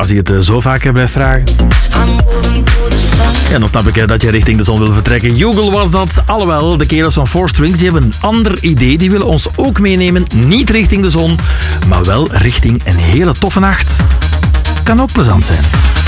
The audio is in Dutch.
als je het zo vaak blijft vragen. Ja, dan snap ik dat je richting de zon wil vertrekken. Joegel was dat. Alhoewel, de kerels van Four Strings die hebben een ander idee. Die willen ons ook meenemen. Niet richting de zon, maar wel richting een hele toffe nacht. Kan ook plezant zijn.